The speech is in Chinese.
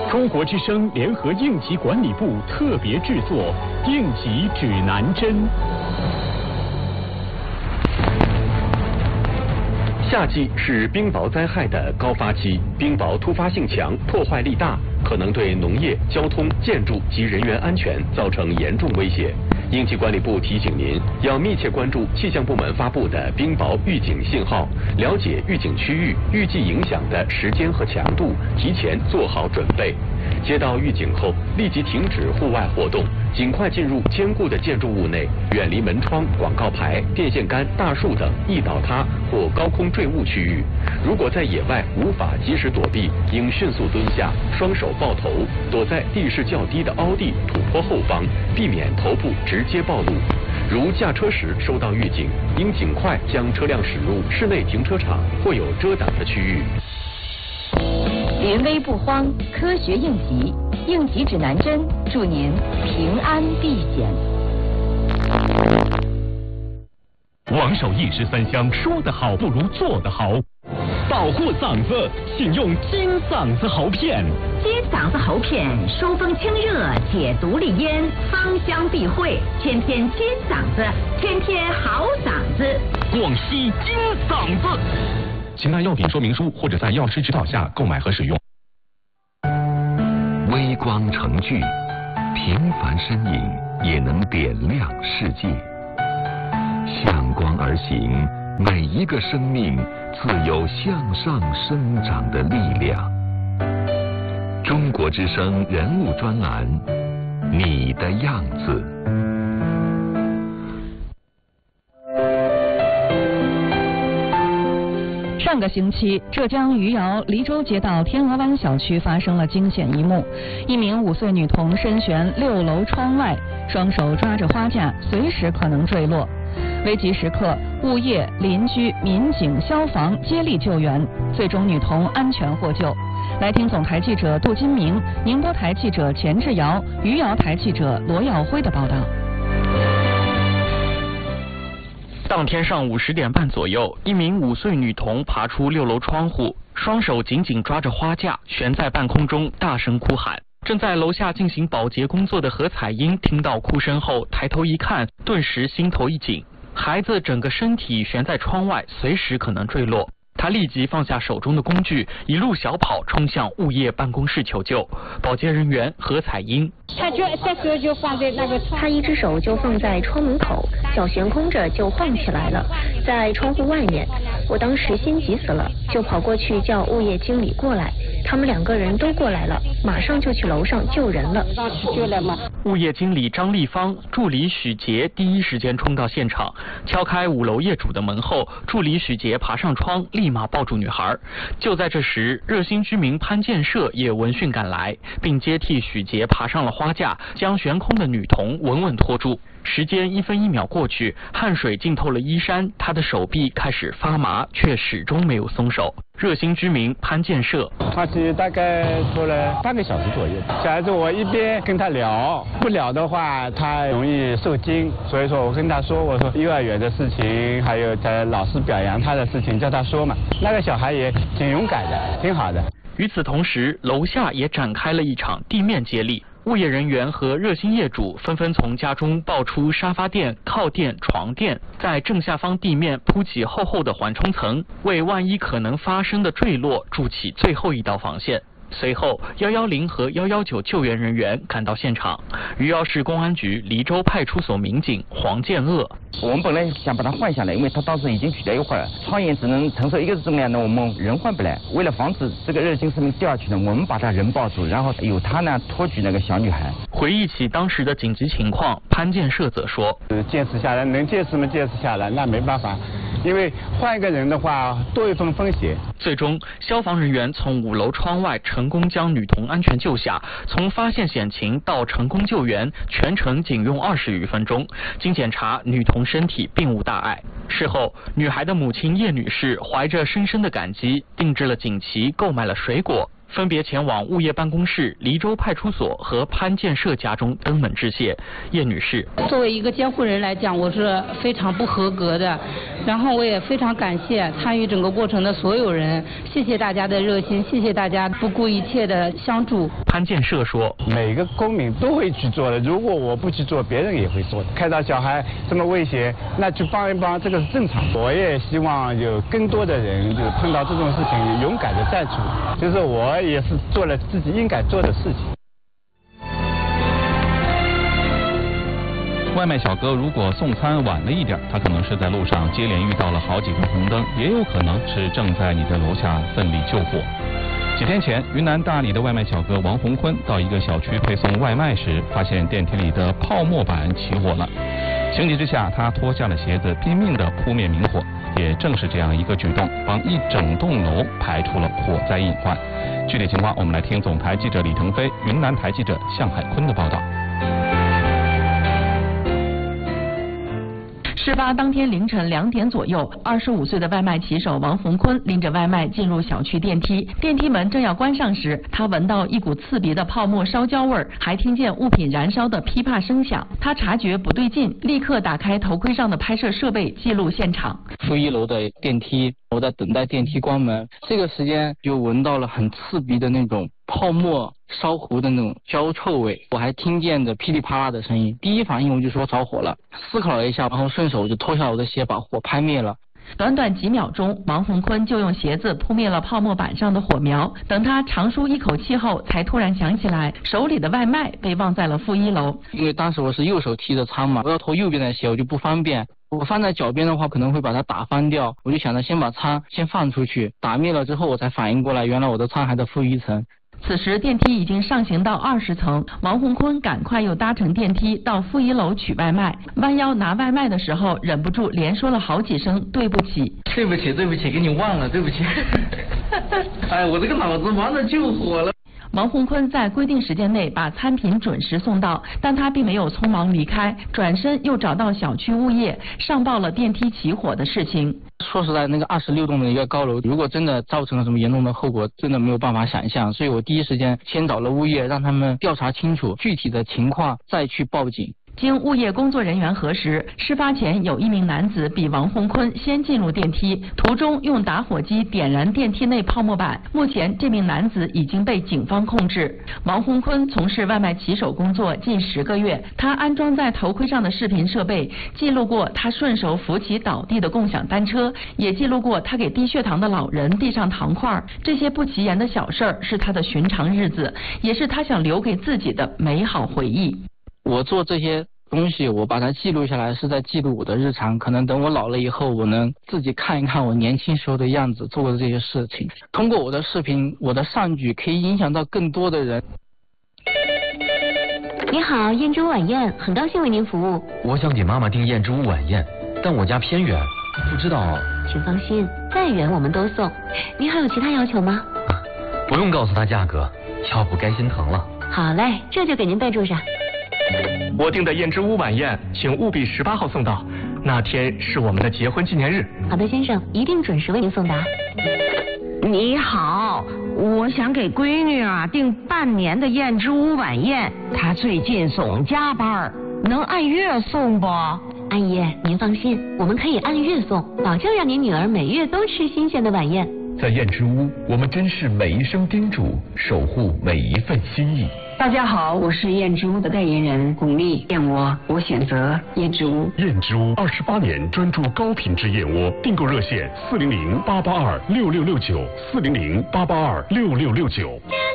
中国之声联合应急管理部特别制作《应急指南针》。夏季是冰雹灾害的高发期，冰雹突发性强，破坏力大，可能对农业、交通、建筑及人员安全造成严重威胁。应急管理部提醒您，要密切关注气象部门发布的冰雹预警信号，了解预警区域、预计影响的时间和强度，提前做好准备。接到预警后，立即停止户外活动，尽快进入坚固的建筑物内，远离门窗、广告牌、电线杆、大树等易倒塌或高空坠物区域。如果在野外无法及时躲避，应迅速蹲下，双手抱头，躲在地势较低的凹地、土坡后方，避免头部直接暴露。如驾车时收到预警，应尽快将车辆驶入室内停车场或有遮挡的区域。 临危不慌，科学应急，应急指南针，祝您平安避险。 王守义13香，说得好不如做得好。保护嗓子，请用金嗓子喉片。 金嗓子喉片收风清热，解毒利咽，芳香避秽，天天金嗓子，天天好嗓子。 广西金嗓子。请按药品说明书或者在药师指导下购买和使用。 微光成炬，平凡身影也能点亮世界。向光而行，每一个生命自有向上生长的力量。中国之声人物专栏，你的样子。 上个星期，浙江余姚黎州街道天鹅湾小区发生了惊险一幕：一名5岁女童身悬6楼窗外，双手抓着花架，随时可能坠落。危急时刻，物业、邻居、民警、消防接力救援，最终女童安全获救。来听总台记者杜金明、宁波台记者钱志尧、余姚台记者罗耀辉的报道。 当天上午10点半左右，一名5岁女童爬出6楼窗户，双手紧紧抓着花架，悬在半空中，大声哭喊。正在楼下进行保洁工作的何彩英听到哭声后，抬头一看，顿时心头一紧。孩子整个身体悬在窗外，随时可能坠落。他立即放下手中的工具，一路小跑冲向物业办公室求救。保洁人员何彩英， 他手就放在那个他一只手就放在窗门口，脚悬空着就晃起来了，在窗户外面。我当时心急死了，就跑过去叫物业经理过来，他们2个人都过来了，马上就去楼上救人了。 物业经理张丽芳、助理许杰第一时间冲到现场，敲开5楼业主的门后，助理许杰爬上窗，立马抱住女孩。就在这时，热心居民潘建设也闻讯赶来，并接替许杰爬上了花架，将悬空的女童稳稳拖住。时间1分1秒过去，汗水浸透了衣衫，他的手臂开始发麻，却始终没有松手。热心居民潘建设， 他是大概拖了半个小时左右。小孩子我一边跟他聊，不聊的话他容易受惊，所以说我跟他说，我说幼儿园的事情，还有在老师表扬他的事情，叫他说嘛。那个小孩也挺勇敢的，挺好的。 与此同时，楼下也展开了一场地面接力。物业人员和热心业主纷纷从家中抱出沙发垫、靠垫、床垫，在正下方地面铺起厚厚的缓冲层，为万一可能发生的坠落筑起最后一道防线。随后，110和119救援人员赶到现场。余姚市公安局黎州派出所民警黄建鄂， 我们本来想把它换下来，因为它当时已经举掉一会儿，窗沿只能承受一个重量的，我们人换不来。为了防止这个热心市民掉下去呢，我们把他人抱住，然后由他呢托举那个小女孩。 回忆起当时的紧急情况，潘建设则说： 坚持下来，能坚持吗？坚持下来，那没办法。因为换一个人的话，多一份风险。 最终，消防人员从5楼窗外成功将女童安全救下。从发现险情到成功救援，全程仅用20余分钟。经检查，女童身体并无大碍。事后，女孩的母亲叶女士怀着深深的感激，定制了锦旗，购买了水果， 分别前往物业办公室、黎州派出所和潘建设家中登门致谢。叶女士： 作为一个监护人来讲，我是非常不合格的，然后我也非常感谢参与整个过程的所有人，谢谢大家的热心，谢谢大家不顾一切的相助。 潘建设说： 每个公民都会去做的，如果我不去做，别人也会做的。看到小孩这么危险，那去帮一帮，这个是正常。我也希望有更多的人，就是碰到这种事情勇敢的站出来，就是我也是做了自己应该做的事情。 外卖小哥如果送餐晚了一点，他可能是在路上接连遇到了好几个红灯，也有可能是正在你的楼下奋力救火。几天前，云南大理的外卖小哥王洪坤到一个小区配送外卖时，发现电梯里的泡沫板起火了。情急之下，他脱下了鞋子，拼命地扑灭明火。也正是这样一个举动，帮一整栋楼排除了火灾隐患。具体情况，我们来听总台记者李腾飞、云南台记者向海坤的报道。 事发当天凌晨2点左右，25岁的外卖骑手王洪坤拎着外卖进入小区电梯，电梯门正要关上时，他闻到一股刺鼻的泡沫烧焦味儿，还听见物品燃烧的噼啪声响。他察觉不对劲，立刻打开头盔上的拍摄设备记录现场。 负1楼的电梯，我在等待电梯关门，这个时间就闻到了很刺鼻的那种泡沫烧糊的那种焦臭味，我还听见着噼里啪啦的声音。第一反应我就说着火了，思考了一下，然后顺手就脱下我的鞋把火拍灭了。 短短几秒钟，王洪坤就用鞋子扑灭了泡沫板上的火苗。等他长舒一口气后，才突然想起来手里的外卖被忘在了负1楼。 因为当时我是右手提着餐嘛，我要脱右边的鞋，我就不方便。我放在脚边的话，可能会把它打翻掉。我就想着先把餐先放出去，打灭了之后，我才反应过来，原来我的餐还在负1层。 此时电梯已经上行到20层，王洪坤赶快又搭乘电梯到负1楼取外卖。弯腰拿外卖的时候，忍不住连说了好几声对不起。 对不起，对不起，给你忘了，对不起。哎，我这个脑子忙着救火了。 王洪坤在规定时间内把餐品准时送到，但他并没有匆忙离开，转身又找到小区物业上报了电梯起火的事情。 说实在，那个26栋的一个高楼，如果真的造成了什么严重的后果，真的没有办法想象。所以我第一时间先找了物业，让他们调查清楚具体的情况，再去报警。 经物业工作人员核实，事发前有一名男子比王洪坤先进入电梯，途中用打火机点燃电梯内泡沫板。目前这名男子已经被警方控制。王洪坤从事外卖骑手工作近10个月，他安装在头盔上的视频设备记录过他顺手扶起倒地的共享单车，也记录过他给低血糖的老人递上糖块。这些不起眼的小事儿是他的寻常日子，也是他想留给自己的美好回忆。 我做这些东西，我把它记录下来，是在记录我的日常。可能等我老了以后，我能自己看一看我年轻时候的样子，做过的这些事情。通过我的视频，我的善举可以影响到更多的人。 你好，燕之屋晚宴，很高兴为您服务。 我想给妈妈订燕之屋晚宴，但我家偏远，不知道。 请放心，再远我们都送。您还有其他要求吗？ 不用告诉她价格，要不该心疼了。 好嘞，这就给您备注上。 我订的燕之屋晚宴，请务必18号送到，那天是我们的结婚纪念日。 好的，先生，一定准时为您送达。 你好，我想给闺女订半年的燕之屋晚宴，她最近总加班，能按月送不？ 阿姨，您放心，我们可以按月送，保证让您女儿每月都吃新鲜的晚宴。 在燕之屋，我们珍视每一声叮嘱，守护每一份心意。 大家好，我是燕之屋的代言人巩俐，燕窝我选择燕之屋。 燕之屋28年专注高品质燕窝，订购热线400-882-6669，400-882-6669。